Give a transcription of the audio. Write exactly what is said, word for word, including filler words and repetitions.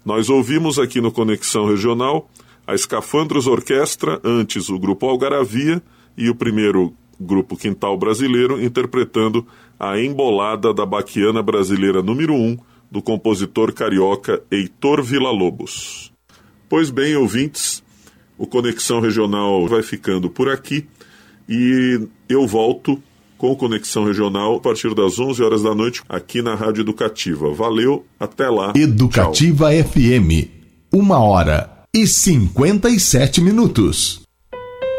Nós ouvimos aqui no Conexão Regional a Escafandros Orquestra, antes o Grupo Algaravia e o primeiro Grupo Quintal Brasileiro, interpretando a Embolada da Baquiana Brasileira número um, do compositor carioca Heitor Villa-Lobos. Pois bem, ouvintes, o Conexão Regional vai ficando por aqui e eu volto com o Conexão Regional a partir das onze horas da noite aqui na Rádio Educativa. Valeu, até lá. Educativa Tchau. F M, uma hora e cinquenta e sete minutos.